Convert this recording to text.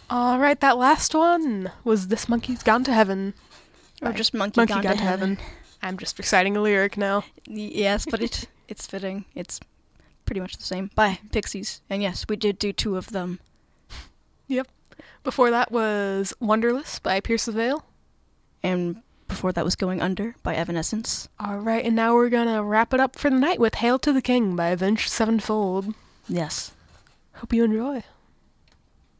All right, that last one was This Monkey's Gone to Heaven. Or just Monkey Gone to Heaven. I'm just reciting a lyric now. Yes, but it's fitting. It's pretty much the same. By Pixies. And yes, we did do 2 of them. Yep. Before that was Wonderless by Pierce the Veil. And before that was Going Under by Evanescence. All right, and now we're going to wrap it up for the night with Hail to the King by Avenged Sevenfold. Yes. Hope you enjoy.